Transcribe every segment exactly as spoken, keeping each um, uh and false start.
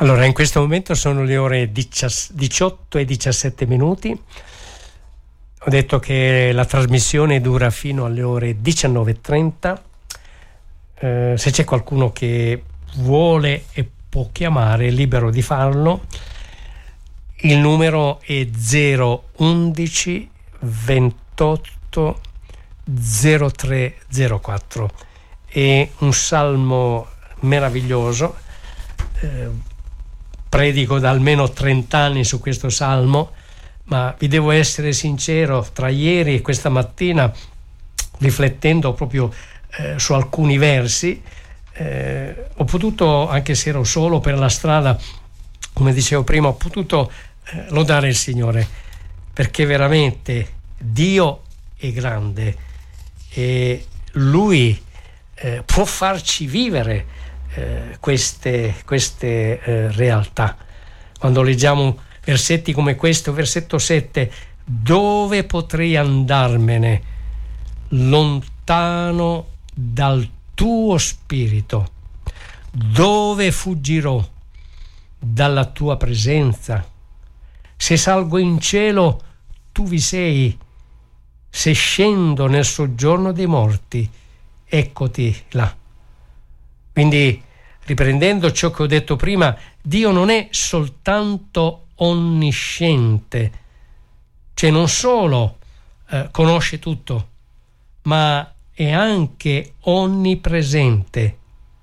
Allora, in questo momento sono le ore diciotto e diciassette minuti. Ho detto che la trasmissione dura fino alle ore diciannove e trenta. Eh, se c'è qualcuno che vuole e può chiamare, è libero di farlo. Il numero è zero undici ventotto zero tre zero quattro. È un salmo meraviglioso. Eh, predico da almeno trenta anni su questo salmo, ma vi devo essere sincero, tra ieri e questa mattina, riflettendo proprio eh, su alcuni versi, eh, ho potuto, anche se ero solo per la strada, come dicevo prima, ho potuto eh, lodare il Signore, perché veramente Dio è grande e Lui eh, può farci vivere Eh, queste, queste eh, realtà. Quando leggiamo versetti come questo, versetto sette: dove potrei andarmene lontano dal tuo spirito? Dove fuggirò dalla tua presenza? Se salgo in cielo, tu vi sei. Se scendo nel soggiorno dei morti, eccoti là. Quindi, riprendendo ciò che ho detto prima, Dio non è soltanto onnisciente, cioè non solo eh, conosce tutto, ma è anche onnipresente.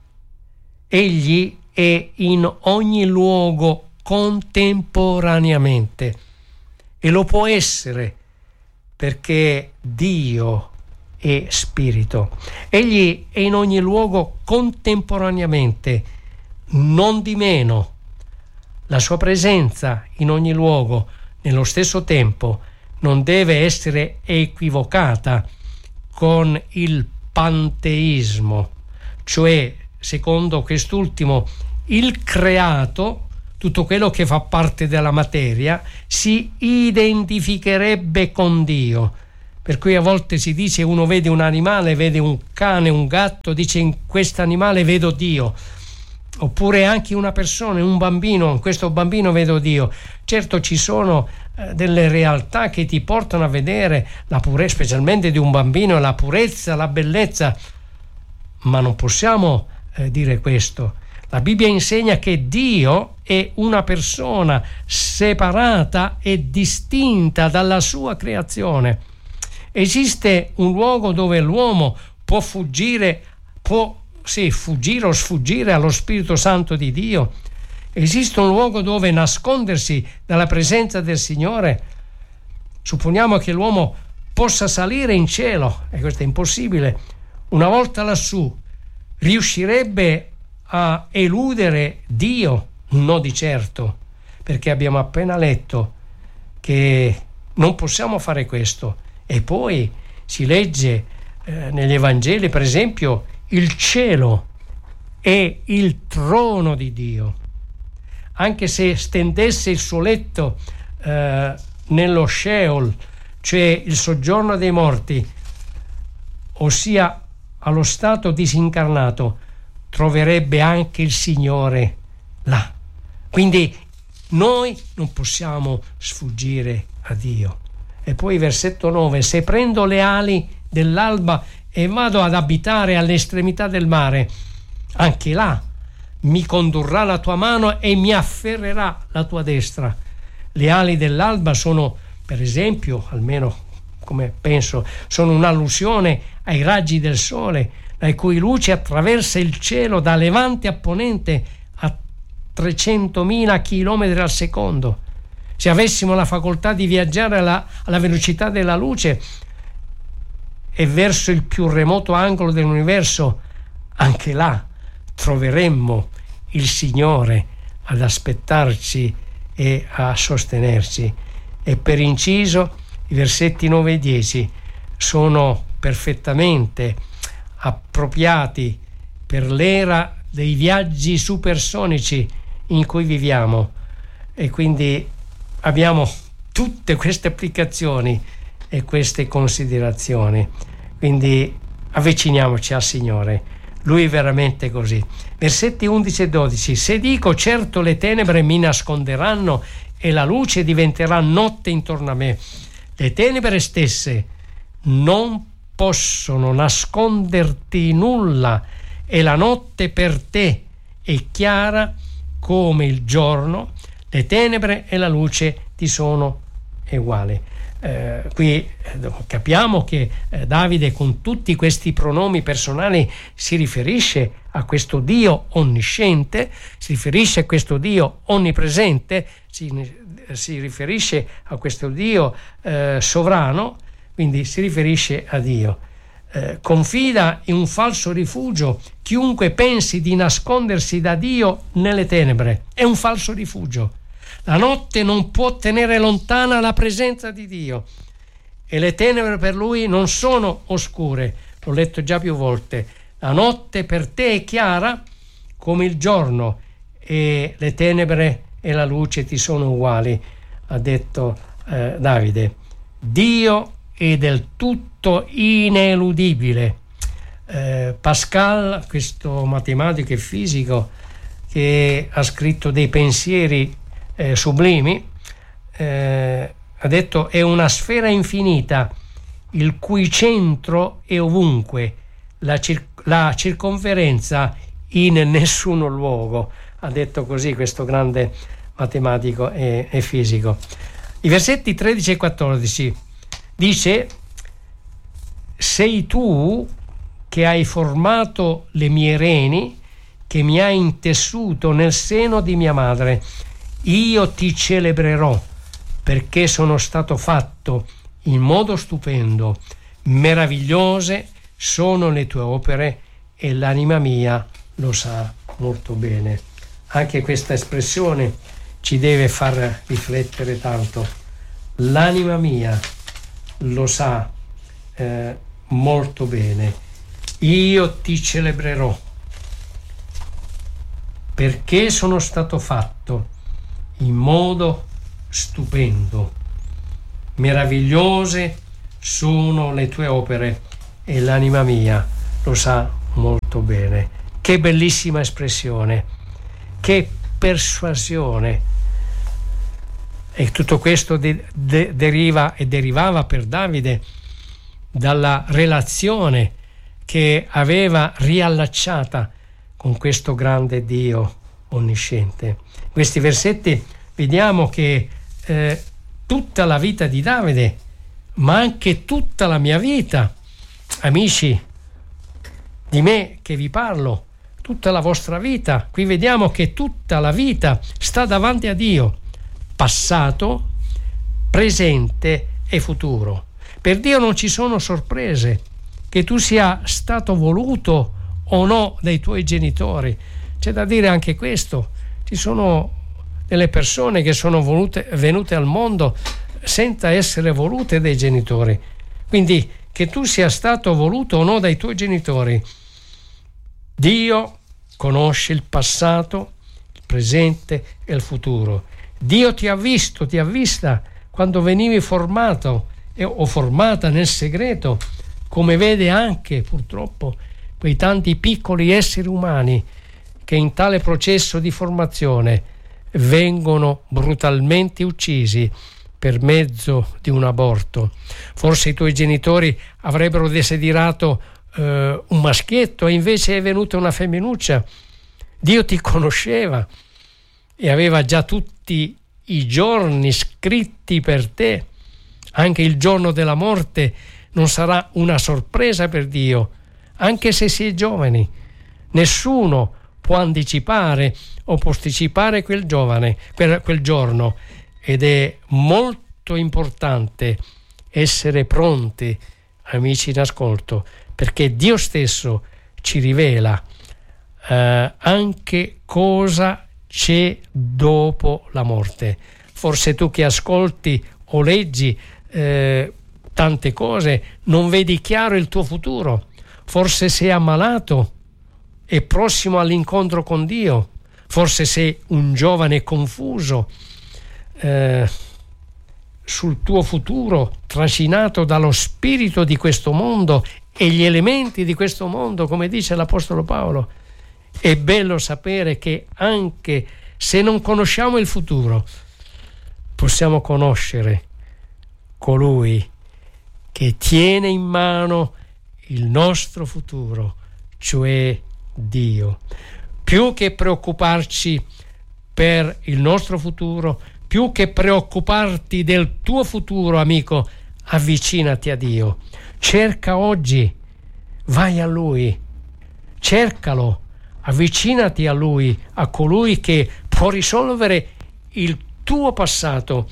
Egli è in ogni luogo contemporaneamente e lo può essere perché Dio e spirito. Egli è in ogni luogo contemporaneamente, non di meno. La sua presenza in ogni luogo nello stesso tempo non deve essere equivocata con il panteismo, cioè, secondo quest'ultimo, il creato, tutto quello che fa parte della materia, si identificherebbe con Dio. Per cui a volte si dice, uno vede un animale, vede un cane, un gatto, dice in questo animale vedo Dio. Oppure anche una persona, un bambino, in questo bambino vedo Dio. Certo, ci sono eh, delle realtà che ti portano a vedere la purezza, specialmente di un bambino, la purezza, la bellezza, ma non possiamo eh, dire questo. La Bibbia insegna che Dio è una persona separata e distinta dalla sua creazione. Esiste un luogo dove l'uomo può fuggire, può sì, fuggire o sfuggire allo Spirito Santo di Dio. Esiste un luogo dove nascondersi dalla presenza del Signore. Supponiamo che l'uomo possa salire in cielo, e questo è impossibile. Una volta lassù, riuscirebbe a eludere Dio? No, di certo, perché abbiamo appena letto che non possiamo fare questo. E poi si legge eh, negli Evangeli, per esempio, il cielo è il trono di Dio. Anche se stendesse il suo letto eh, nello Sheol, cioè il soggiorno dei morti, ossia allo stato disincarnato, troverebbe anche il Signore là. Quindi noi non possiamo sfuggire a Dio. E poi versetto nove: se prendo le ali dell'alba e vado ad abitare all'estremità del mare, anche là mi condurrà la tua mano e mi afferrerà la tua destra. Le ali dell'alba sono, per esempio, almeno come penso, sono un'allusione ai raggi del sole, la cui luce attraversa il cielo da levante a ponente a trecentomila chilometri al secondo. Se avessimo la facoltà di viaggiare alla, alla velocità della luce e verso il più remoto angolo dell'universo, anche là troveremmo il Signore ad aspettarci e a sostenerci. E per inciso, i versetti nove e dieci sono perfettamente appropriati per l'era dei viaggi supersonici in cui viviamo, e quindi abbiamo tutte queste applicazioni e queste considerazioni. Quindi avviciniamoci al Signore. lui è veramente così. Versetti undici e dodici: se dico certo le tenebre mi nasconderanno e la luce diventerà notte intorno a me, le tenebre stesse non possono nasconderti nulla e la notte per te è chiara come il giorno, le tenebre e la luce ti sono uguali. Eh, qui eh, capiamo che eh, Davide con tutti questi pronomi personali si riferisce a questo Dio onnisciente, si riferisce a questo Dio onnipresente, si, si riferisce a questo Dio eh, sovrano, quindi si riferisce a Dio. Eh, confida in un falso rifugio chiunque pensi di nascondersi da Dio nelle tenebre, è un falso rifugio. La notte non può tenere lontana la presenza di Dio e le tenebre per lui non sono oscure, l'ho letto già più volte. La notte per te è chiara come il giorno e le tenebre e la luce ti sono uguali, ha detto eh, Davide. Dio è del tutto ineludibile. eh, Pascal, questo matematico e fisico che ha scritto dei pensieri Eh, sublimi, eh, ha detto: è una sfera infinita il cui centro è ovunque, la, cir- la circonferenza in nessun luogo, ha detto così questo grande matematico e, e fisico. I versetti tredici e quattordici dice: sei tu che hai formato le mie reni, che mi hai intessuto nel seno di mia madre. Io ti celebrerò perché sono stato fatto in modo stupendo, meravigliose sono le tue opere e l'anima mia lo sa molto bene. Anche questa espressione ci deve far riflettere tanto. L'anima mia lo sa eh, molto bene. Io ti celebrerò perché sono stato fatto in modo stupendo, meravigliose sono le tue opere e l'anima mia lo sa molto bene. Che bellissima espressione, che persuasione. E tutto questo de- de- deriva e derivava per Davide dalla relazione che aveva riallacciata con questo grande Dio onnisciente. In questi versetti vediamo che eh, tutta la vita di Davide, ma anche tutta la mia vita, amici di me che vi parlo, tutta la vostra vita, qui vediamo che tutta la vita sta davanti a Dio, passato, presente e futuro. Per Dio non ci sono sorprese, che tu sia stato voluto o no dai tuoi genitori. C'è da dire anche questo: ci sono delle persone che sono volute, venute al mondo senza essere volute dai genitori. Quindi che tu sia stato voluto o no dai tuoi genitori, Dio conosce il passato, il presente e il futuro. Dio ti ha visto, ti ha vista quando venivi formato e, o formata nel segreto, come vede anche purtroppo quei tanti piccoli esseri umani che in tale processo di formazione vengono brutalmente uccisi per mezzo di un aborto. Forse i tuoi genitori avrebbero desiderato eh, un maschietto e invece è venuta una femminuccia. Dio ti conosceva e aveva già tutti i giorni scritti per te. Anche il giorno della morte non sarà una sorpresa per Dio, anche se si è giovani. Nessuno può anticipare o posticipare quel giovane, quel, quel giorno, ed è molto importante essere pronti, amici in ascolto, perché Dio stesso ci rivela eh, anche cosa c'è dopo la morte. Forse tu che ascolti o leggi eh, tante cose non vedi chiaro il tuo futuro, forse sei ammalato e prossimo all'incontro con Dio, forse sei un giovane confuso eh, sul tuo futuro, trascinato dallo spirito di questo mondo e gli elementi di questo mondo, come dice l'Apostolo Paolo. È bello sapere che anche se non conosciamo il futuro, possiamo conoscere colui che tiene in mano il nostro futuro, cioè Dio. Più che preoccuparci per il nostro futuro, più che preoccuparti del tuo futuro, amico, avvicinati a Dio. Cerca oggi, vai a Lui, cercalo, avvicinati a Lui, a colui che può risolvere il tuo passato,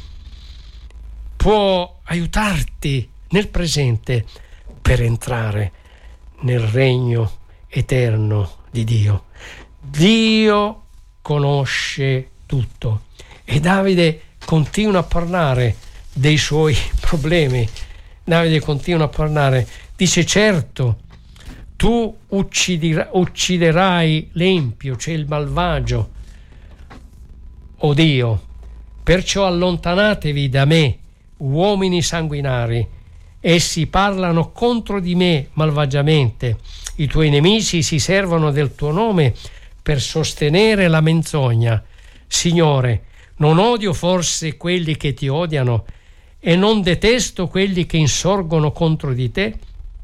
può aiutarti nel presente per entrare nel regno eterno di Dio. Dio conosce tutto e Davide continua a parlare dei suoi problemi. Davide continua a parlare, dice: certo, tu ucciderai, ucciderai l'empio, cioè il malvagio, o Dio, perciò allontanatevi da me, uomini sanguinari. Essi parlano contro di me malvagiamente, i tuoi nemici si servono del tuo nome per sostenere la menzogna. Signore, non odio forse quelli che ti odiano e non detesto quelli che insorgono contro di te?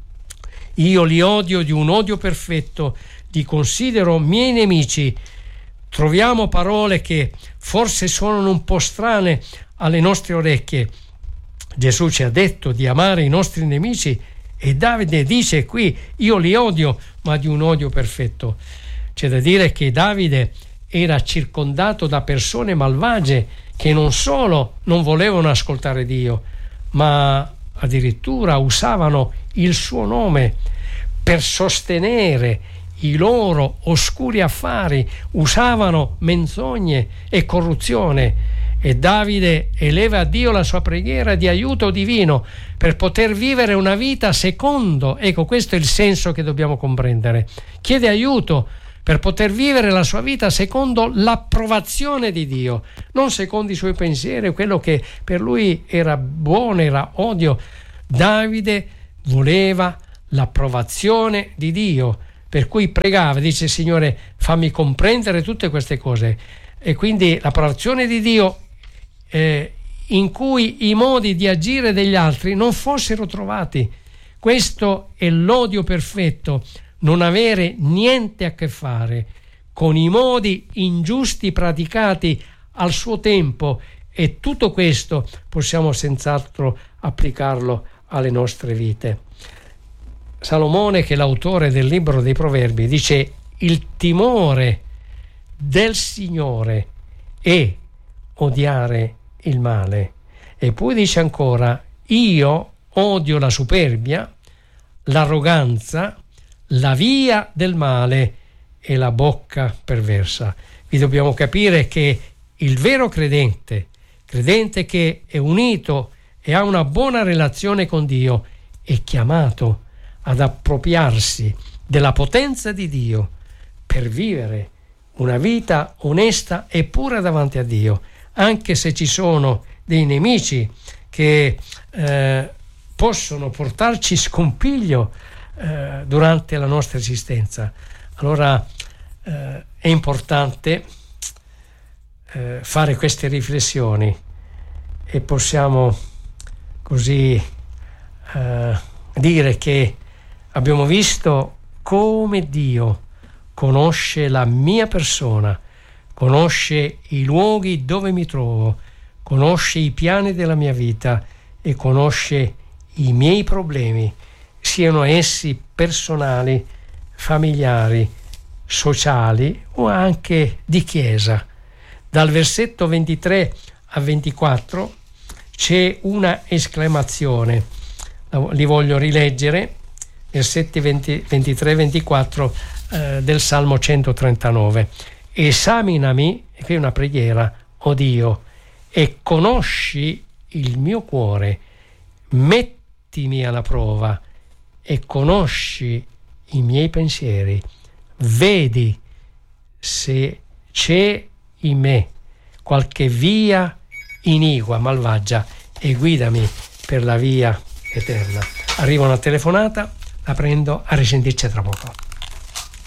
Io li odio di un odio perfetto, li considero miei nemici. Troviamo parole che forse suonano un po' strane alle nostre orecchie. Gesù ci ha detto di amare i nostri nemici e Davide dice qui: io li odio, ma di un odio perfetto. C'è da dire che Davide era circondato da persone malvagie che non solo non volevano ascoltare Dio, ma addirittura usavano il suo nome per sostenere i loro oscuri affari, usavano menzogne e corruzione. E Davide eleva a Dio la sua preghiera di aiuto divino per poter vivere una vita secondo, ecco, questo è il senso che dobbiamo comprendere. Chiede aiuto per poter vivere la sua vita secondo l'approvazione di Dio, non secondo i suoi pensieri, quello che per lui era buono, era odio. Davide voleva l'approvazione di Dio, per cui pregava, dice: Signore, fammi comprendere tutte queste cose. E quindi l'approvazione di Dio eh, in cui i modi di agire degli altri non fossero trovati. Questo è l'odio perfetto, non avere niente a che fare con i modi ingiusti praticati al suo tempo, e tutto questo possiamo senz'altro applicarlo alle nostre vite. Salomone, che è l'autore del libro dei Proverbi, dice: il timore del Signore è odiare il male. E poi dice ancora: io odio la superbia, l'arroganza, la via del male e la bocca perversa. Vi dobbiamo capire che il vero credente, credente che è unito e ha una buona relazione con Dio, è chiamato ad appropriarsi della potenza di Dio per vivere una vita onesta e pura davanti a Dio, anche se ci sono dei nemici che eh, possono portarci scompiglio eh, durante la nostra esistenza. Allora eh, è importante eh, fare queste riflessioni, e possiamo così eh, dire che abbiamo visto come Dio conosce la mia persona, conosce i luoghi dove mi trovo, conosce i piani della mia vita e conosce i miei problemi, siano essi personali, familiari, sociali o anche di chiesa. Dal versetto ventitré a ventiquattro c'è una esclamazione, li voglio rileggere, versetti ventitré ventiquattro eh, del Salmo centotrentanove. Esaminami, e qui è una preghiera, o Dio, e conosci il mio cuore, mettimi alla prova e conosci i miei pensieri, vedi se c'è in me qualche via iniqua, malvagia, e guidami per la via eterna. Arriva una telefonata, la prendo, a risentirci tra poco.